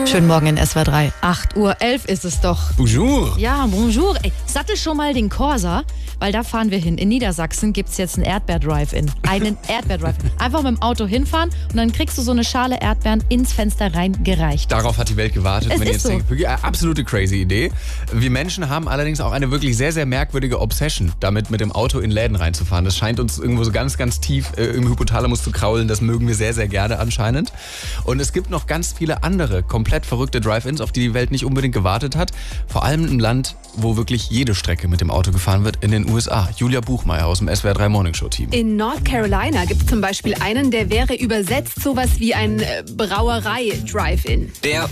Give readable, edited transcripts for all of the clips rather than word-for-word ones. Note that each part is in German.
Schönen Morgen in SWR 3. 8:11 Uhr ist es doch. Bonjour. Ja, bonjour. Ey, sattel schon mal den Corsa, weil da fahren wir hin. In Niedersachsen gibt es jetzt einen Erdbeer-Drive-In. Einen Erdbeer-Drive-In. Einfach mit dem Auto hinfahren und dann kriegst du so eine Schale Erdbeeren ins Fenster reingereicht. Darauf hat die Welt gewartet. Es ist so. Wirklich eine absolute crazy Idee. Wir Menschen haben allerdings auch eine wirklich sehr, sehr merkwürdige Obsession, damit mit dem Auto in Läden reinzufahren. Das scheint uns irgendwo so ganz, ganz tief im Hypothalamus zu kraulen. Das mögen wir sehr, sehr gerne anscheinend. Und es gibt noch ganz viele andere komplett verrückte Drive-Ins, auf die die Welt nicht unbedingt gewartet hat. Vor allem im Land, wo wirklich jede Strecke mit dem Auto gefahren wird, in den USA. Julia Buchmeier aus dem SWR 3 Morning Show Team. In North Carolina gibt es zum Beispiel einen, der wäre übersetzt sowas wie ein Brauerei-Drive-In. Der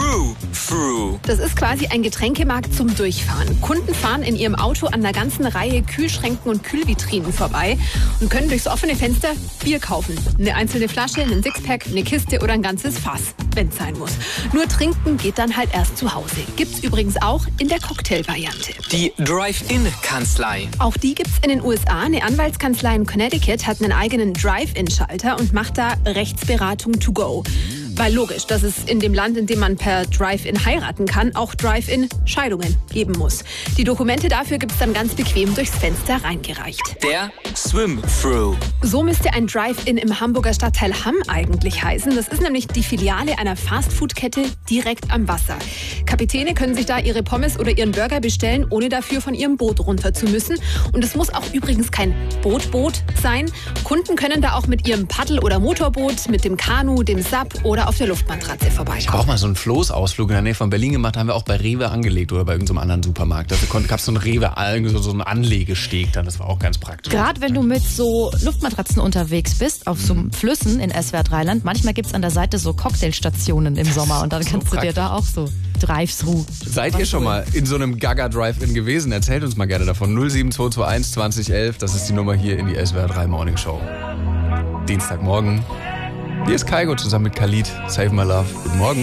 Brew-Thru. Das ist quasi ein Getränkemarkt zum Durchfahren. Kunden fahren in ihrem Auto an einer ganzen Reihe Kühlschränken und Kühlvitrinen vorbei und können durchs offene Fenster Bier kaufen. Eine einzelne Flasche, einen Sixpack, eine Kiste oder ein ganzes Fass, wenn es sein muss. Nur trinken geht dann halt erst zu Hause. Gibt's übrigens auch in der Cocktail-Variante. Die Drive-In-Kanzlei. Auch die gibt's in den USA. Eine Anwaltskanzlei in Connecticut hat einen eigenen Drive-In-Schalter und macht da Rechtsberatung to go. Weil logisch, dass es in dem Land, in dem man per Drive-In heiraten kann, auch Drive-In-Scheidungen geben muss. Die Dokumente dafür gibt's dann ganz bequem durchs Fenster reingereicht. Der Swim-Thru. So müsste ein Drive-In im Hamburger Stadtteil Hamm eigentlich heißen. Das ist nämlich die Filiale einer Fastfood-Kette direkt am Wasser. Kapitäne können sich da ihre Pommes oder ihren Burger bestellen, ohne dafür von ihrem Boot runter zu müssen. Und es muss auch übrigens kein Boot sein. Kunden können da auch mit ihrem Paddel- oder Motorboot, mit dem Kanu, dem SUP oder auf der Luftmatratze Ich habe vorbeischauen. auch mal so einen Floßausflug in der Nähe von Berlin gemacht, haben wir auch bei Rewe angelegt oder bei irgendeinem anderen Supermarkt. Da gab es so einen Rewe, so einen Anlegesteg dann, das war auch ganz praktisch. Gerade wenn du mit so Luftmatratzen unterwegs bist, auf so Flüssen in SWR 3-Land, manchmal gibt es an der Seite so Cocktailstationen im Sommer und dann so kannst du dir da auch so Drive-Thru. Seid ihr schon mal in so einem Gaga-Drive-In gewesen? Erzählt uns mal gerne davon. 07221 2011, das ist die Nummer hier in die SWR 3 Morning Show. Dienstagmorgen. Hier ist Kaigo zusammen mit Khalid. Save My Love. Guten Morgen.